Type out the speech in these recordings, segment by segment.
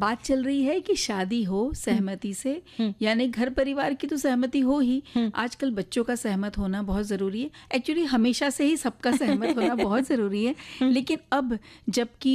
बात चल रही है कि शादी हो सहमति से, यानी घर परिवार की तो सहमति हो ही, आजकल बच्चों का सहमत होना बहुत ज़रूरी है। एक्चुअली हमेशा से ही सबका सहमत होना बहुत ज़रूरी है, लेकिन अब जबकि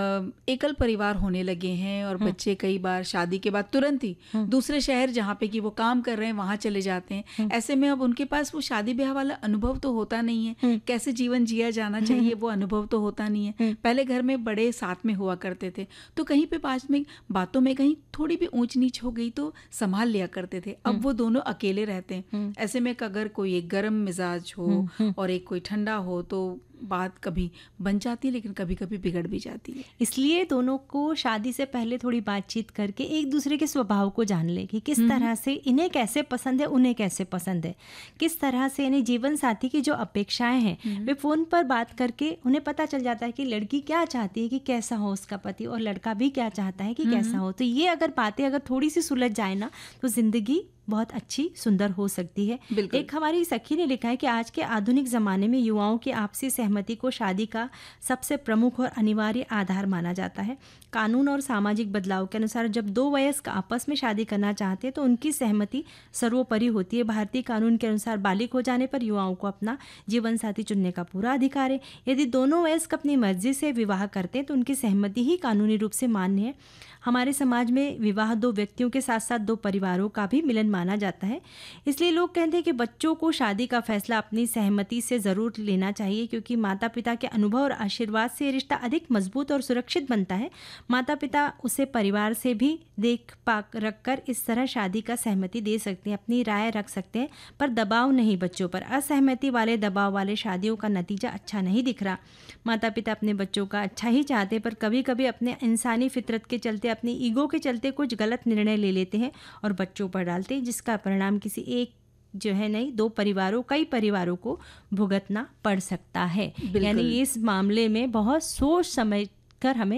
एकल परिवार होने लगे हैं और बच्चे कई बार शादी के बाद तुरंत ही दूसरे शहर जहाँ पे कि वो काम कर रहे हैं वहाँ चले जाते हैं, ऐसे में अब उनके पास वो शादी ब्याह वाला अनुभव तो होता नहीं है, कैसे जीवन जिया जाना चाहिए वो अनुभव तो होता नहीं है। पहले घर में बड़े साथ में हुआ करते थे, तो कहीं पे पास में बातों में कहीं थोड़ी भी ऊंच नीच हो गई तो संभाल लिया करते थे। अब वो दोनों अकेले रहते हैं, ऐसे में अगर कोई एक गर्म मिजाज हो और एक कोई ठंडा हो तो बात कभी बन जाती है, लेकिन कभी कभी बिगड़ भी जाती है। इसलिए दोनों को शादी से पहले थोड़ी बातचीत करके एक दूसरे के स्वभाव को जान ले कि किस तरह से इन्हें कैसे पसंद है, उन्हें कैसे पसंद है, किस तरह से इन्हें जीवन साथी की जो अपेक्षाएं हैं वे फ़ोन पर बात करके उन्हें पता चल जाता है कि लड़की क्या चाहती है कि कैसा हो उसका पति, और लड़का भी क्या चाहता है कि कैसा हो। तो ये अगर बातें अगर थोड़ी सी सुलझ जाए ना तो ज़िंदगी बहुत अच्छी सुंदर हो सकती है। एक हमारी सखी ने लिखा है कि आज के आधुनिक ज़माने में युवाओं की आपसी सहमति को शादी का सबसे प्रमुख और अनिवार्य आधार माना जाता है। कानून और सामाजिक बदलाव के अनुसार जब दो वयस्क आपस में शादी करना चाहते हैं तो उनकी सहमति सर्वोपरि होती है। भारतीय कानून के अनुसार बालिग हो जाने पर युवाओं को अपना जीवन साथी चुनने का पूरा अधिकार है। यदि दोनों वयस्क अपनी मर्जी से विवाह करते हैं तो उनकी सहमति ही कानूनी रूप से मान्य है। हमारे समाज में विवाह दो व्यक्तियों के साथ साथ दो परिवारों का भी मिलन माना जाता है। इसलिए लोग कहते हैं कि बच्चों को शादी का फैसला अपनी सहमति से ज़रूर लेना चाहिए, क्योंकि माता पिता के अनुभव और आशीर्वाद से रिश्ता अधिक मजबूत और सुरक्षित बनता है। माता पिता उसे परिवार से भी देख पाक रख कर इस तरह शादी का सहमति दे सकते हैं, अपनी राय रख सकते हैं, पर दबाव नहीं बच्चों पर। असहमति वाले दबाव वाले शादियों का नतीजा अच्छा नहीं दिख रहा। माता पिता अपने बच्चों का अच्छा ही चाहते, पर कभी कभी अपने इंसानी फितरत के चलते, अपनी ईगो के चलते कुछ गलत निर्णय ले लेते हैं और बच्चों पर डालते हैं, जिसका परिणाम किसी एक जो है नहीं दो परिवारों कई परिवारों को भुगतना पड़ सकता है। यानी इस मामले में बहुत सोच समझ कर हमें